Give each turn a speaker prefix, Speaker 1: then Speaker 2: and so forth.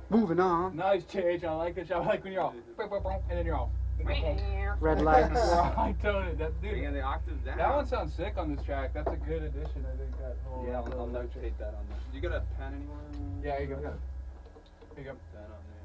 Speaker 1: Moving on.
Speaker 2: Nice change. I like it. I like when you're all, and then you're all.
Speaker 1: Red lights.
Speaker 2: I told it. That dude.
Speaker 3: Bringing the octaves down.
Speaker 2: That one sounds sick on this track. That's a good addition. I think that whole.
Speaker 3: Yeah, I'll notate that on there. You got a pen anywhere?
Speaker 2: Yeah, you go. Here you go.
Speaker 3: Pen on there.